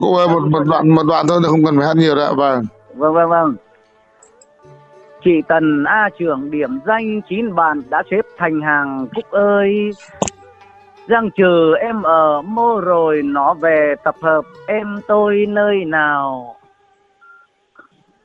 Cô ơi, Dạ, một đoạn thôi, không cần phải hát nhiều đâu. Vâng. vâng. Chị Tần A trưởng điểm danh 9 bạn đã xếp thành hàng. Cúc ơi, Giang trừ em ở mô rồi nó về tập hợp em tôi nơi nào.